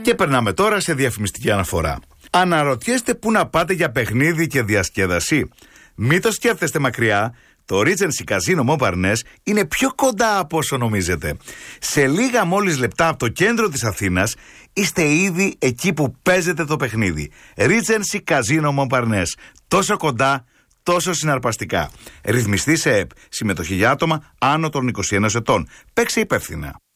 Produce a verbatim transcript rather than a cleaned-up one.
Και περνάμε τώρα σε διαφημιστική αναφορά. Αναρωτιέστε πού να πάτε για παιχνίδι και διασκέδαση? Μην το σκέφτεστε μακριά. Το Regency Casino Montparnasse είναι πιο κοντά από όσο νομίζετε. Σε λίγα μόλις λεπτά από το κέντρο της Αθήνας είστε ήδη εκεί που παίζετε το παιχνίδι. Regency Casino Montparnasse. Τόσο κοντά, τόσο συναρπαστικά. Ρυθμιστή σε ΕΠ. Συμμετοχή για άτομα άνω των είκοσι ένα ετών. Παίξε υπεύθυνα.